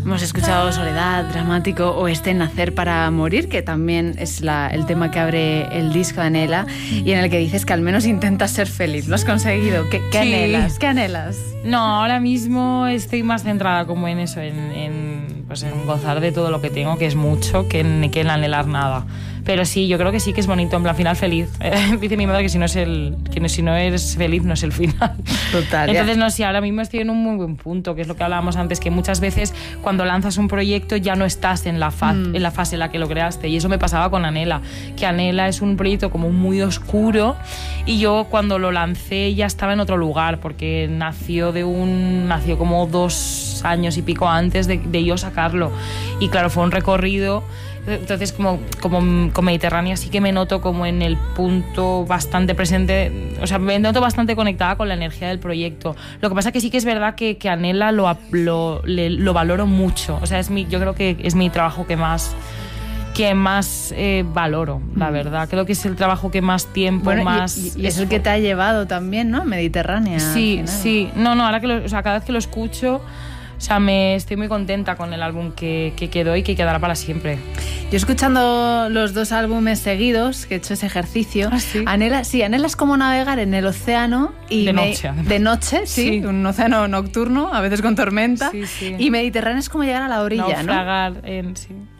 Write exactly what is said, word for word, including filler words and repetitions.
Hemos escuchado Soledad, Dramático o este Nacer para Morir, que también es la, el tema que abre el disco de Anhela y en el que dices que al menos intentas ser feliz. ¿Lo has conseguido? ¿Qué, qué Sí. anhelas? ¿Qué anhelas? No, ahora mismo estoy más centrada como en eso, en, en, pues en gozar de todo lo que tengo, que es mucho, que en, que en anhelar nada. Pero sí, yo creo que sí que es bonito, en plan, final feliz. Eh, dice mi madre que si no es el, que no, si no eres feliz no es el final. Total. Entonces, ya. no sé, ahora mismo estoy en un muy buen punto, que es lo que hablábamos antes, que muchas veces cuando lanzas un proyecto ya no estás en la, fa- Mm. en la fase en la que lo creaste. Y eso me pasaba con Anhela, que Anhela es un proyecto como muy oscuro y yo cuando lo lancé ya estaba en otro lugar, porque nació de un nació como dos años y pico antes de, de yo sacarlo. Y claro, fue un recorrido. Entonces, como, como con Mediterránea sí que me noto como en el punto bastante presente, o sea, me noto bastante conectada con la energía del proyecto. Lo que pasa que sí que es verdad que, que Anhela lo, lo, le, lo valoro mucho. O sea, es mi, yo creo que es mi trabajo que más... que más eh, valoro, la verdad. Creo que es el trabajo que más tiempo, Bueno, más... y, y es el que te ha llevado también, ¿no? Mediterránea. Sí, al final. sí. No, no, ahora que lo, o sea, cada vez que lo escucho, o sea, me estoy muy contenta con el álbum que, que quedó y que quedará para siempre. Yo escuchando los dos álbumes seguidos, que he hecho ese ejercicio, ¿Ah, sí? Anhela, sí, Anhela es como navegar en el océano y De me- noche, además. de noche, sí, Sí. un océano nocturno, a veces con tormenta, Sí, sí. y Mediterráneo es como llegar a la orilla, ¿no? Naufragar en... Sí.